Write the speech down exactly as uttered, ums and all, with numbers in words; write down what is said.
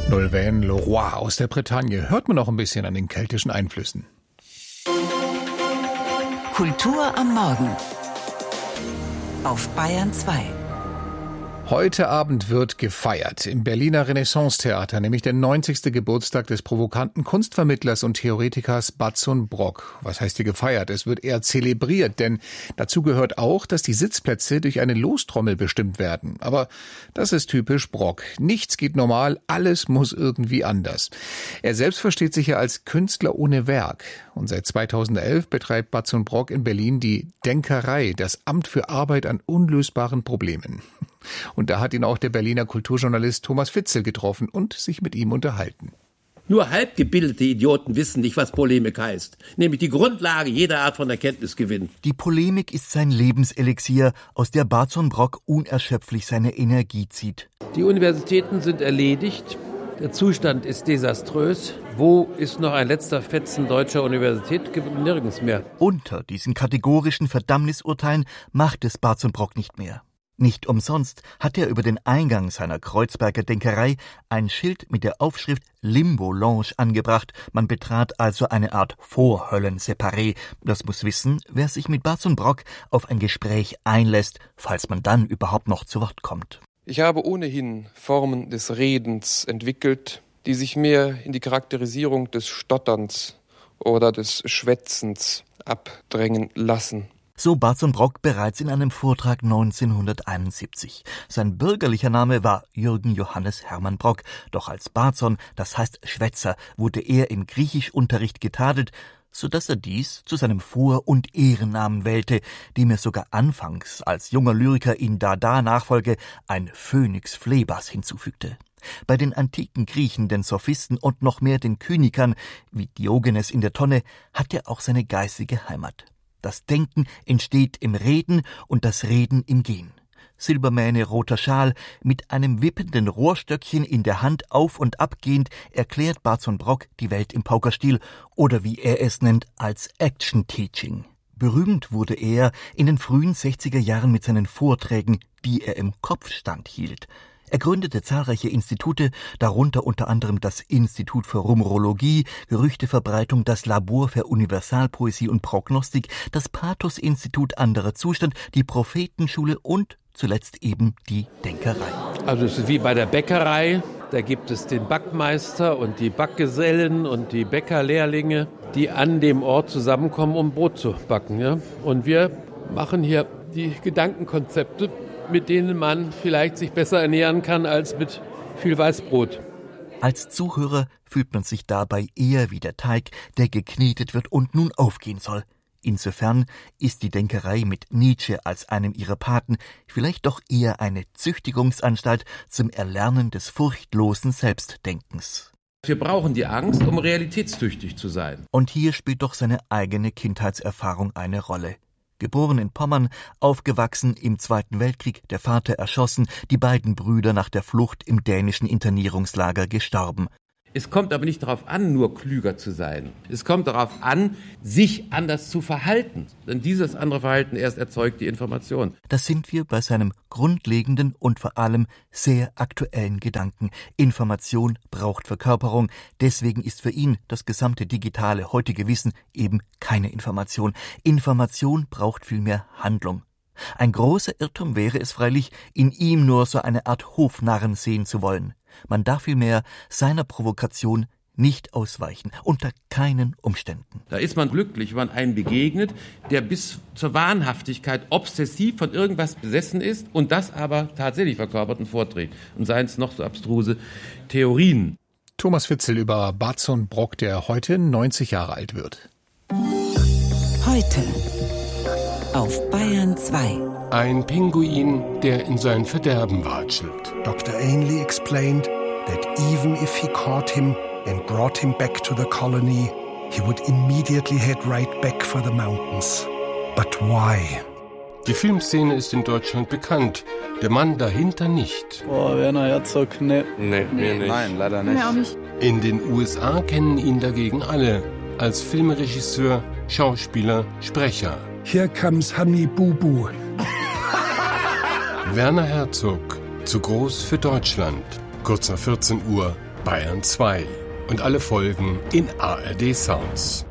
Nolwenn Leroy aus der Bretagne. Hört man noch ein bisschen an den keltischen Einflüssen. Kultur am Morgen auf Bayern zwei. Heute Abend wird gefeiert im Berliner Renaissance-Theater, nämlich der neunzigste Geburtstag des provokanten Kunstvermittlers und Theoretikers Bazun Brok. Was heißt hier gefeiert? Es wird eher zelebriert, denn dazu gehört auch, dass die Sitzplätze durch eine Lostrommel bestimmt werden. Aber das ist typisch Brok. Nichts geht normal, alles muss irgendwie anders. Er selbst versteht sich ja als Künstler ohne Werk. Und seit zweitausendelf betreibt Bazun Brok in Berlin die Denkerei, das Amt für Arbeit an unlösbaren Problemen. Und da hat ihn auch der Berliner Kulturjournalist Thomas Fitzel getroffen und sich mit ihm unterhalten. Nur halbgebildete Idioten wissen nicht, was Polemik heißt. Nämlich die Grundlage jeder Art von Erkenntnisgewinn. Die Polemik ist sein Lebenselixier, aus der Bazun Brok unerschöpflich seine Energie zieht. Die Universitäten sind erledigt. Der Zustand ist desaströs. Wo ist noch ein letzter Fetzen deutscher Universität? Nirgends mehr. Unter diesen kategorischen Verdammnisurteilen macht es Bazun Brok nicht mehr. Nicht umsonst hat er über den Eingang seiner Kreuzberger Denkerei ein Schild mit der Aufschrift Limbo-Lounge angebracht. Man betrat also eine Art Vorhöllen-Separé. Das muss wissen, wer sich mit Bazun Brok auf ein Gespräch einlässt, falls man dann überhaupt noch zu Wort kommt. Ich habe ohnehin Formen des Redens entwickelt, die sich mehr in die Charakterisierung des Stotterns oder des Schwätzens abdrängen lassen. So Bazun Brok bereits in einem Vortrag neunzehnhunderteinundsiebzig. Sein bürgerlicher Name war Jürgen Johannes Hermann Brok, doch als Bazun, das heißt Schwätzer, wurde er im Griechischunterricht getadelt, so dass er dies zu seinem Vor- und Ehrennamen wählte, dem er sogar anfangs als junger Lyriker in Dada-Nachfolge ein Phönix Phlebas hinzufügte. Bei den antiken Griechen, den Sophisten und noch mehr den Kynikern, wie Diogenes in der Tonne, hat er auch seine geistige Heimat. Das Denken entsteht im Reden und das Reden im Gehen. Silbermähne, roter Schal, mit einem wippenden Rohrstöckchen in der Hand auf- und abgehend erklärt Bazun Brok die Welt im Paukerstil oder wie er es nennt, als Action-Teaching. Berühmt wurde er in den frühen sechziger Jahren mit seinen Vorträgen, die er im Kopfstand hielt. Er gründete zahlreiche Institute, darunter unter anderem das Institut für Rumorologie, Gerüchteverbreitung, das Labor für Universalpoesie und Prognostik, das Pathos-Institut Anderer Zustand, die Prophetenschule und zuletzt eben die Denkerei. Also es ist wie bei der Bäckerei. Da gibt es den Backmeister und die Backgesellen und die Bäckerlehrlinge, die an dem Ort zusammenkommen, um Brot zu backen. Ja? Und wir machen hier die Gedankenkonzepte, mit denen man vielleicht sich besser ernähren kann als mit viel Weißbrot. Als Zuhörer fühlt man sich dabei eher wie der Teig, der geknetet wird und nun aufgehen soll. Insofern ist die Denkerei mit Nietzsche als einem ihrer Paten vielleicht doch eher eine Züchtigungsanstalt zum Erlernen des furchtlosen Selbstdenkens. Wir brauchen die Angst, um realitätstüchtig zu sein. Und hier spielt doch seine eigene Kindheitserfahrung eine Rolle. Geboren in Pommern, aufgewachsen im Zweiten Weltkrieg, der Vater erschossen, die beiden Brüder nach der Flucht im dänischen Internierungslager gestorben. Es kommt aber nicht darauf an, nur klüger zu sein. Es kommt darauf an, sich anders zu verhalten. Denn dieses andere Verhalten erst erzeugt die Information. Das sind wir bei seinem grundlegenden und vor allem sehr aktuellen Gedanken. Information braucht Verkörperung. Deswegen ist für ihn das gesamte digitale heutige Wissen eben keine Information. Information braucht vielmehr Handlung. Ein großer Irrtum wäre es freilich, in ihm nur so eine Art Hofnarren sehen zu wollen. Man darf vielmehr seiner Provokation nicht ausweichen, unter keinen Umständen. Da ist man glücklich, wenn man einem begegnet, der bis zur Wahnhaftigkeit obsessiv von irgendwas besessen ist und das aber tatsächlich verkörpert und vorträgt. Und seien es noch so abstruse Theorien. Thomas Fitzel über Bazun Brok, der heute neunzig Jahre alt wird. Heute auf Bayern zwei. Ein Pinguin, der in sein Verderben watschelt. Doctor Ainley explained that even if he caught him and brought him back to the colony, he would immediately head right back for the mountains. But why? Die Filmszene ist in Deutschland bekannt, der Mann dahinter nicht. Oh, Werner Herzog, ne. Nee, mir nicht. Nein, leider nicht. Mir auch nicht. In den U S A kennen ihn dagegen alle, als Filmregisseur, Schauspieler, Sprecher. Here comes Honey Boo Boo. Werner Herzog, zu groß für Deutschland. Kurz nach vierzehn Uhr Bayern zwei und alle Folgen in A R D Sounds.